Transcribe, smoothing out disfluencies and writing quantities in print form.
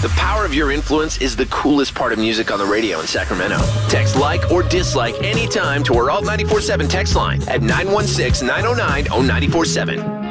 The power of your influence is the coolest part of music on the radio in Sacramento. Text like or dislike anytime to our Alt 94.7 text line at 916-909-0947.